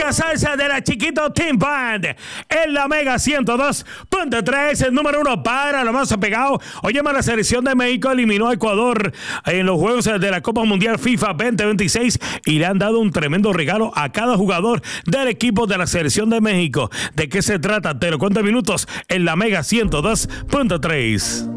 música salsa de la Chiquito Team Band en la Mega 102.3, el número 1 para lo más pegado. Oye, la selección de México eliminó a Ecuador en los Juegos de la Copa Mundial FIFA 2026 y le han dado un tremendo regalo a cada jugador del equipo de la selección de México. ¿De qué se trata? Te lo cuento en minutos en la Mega 102.3.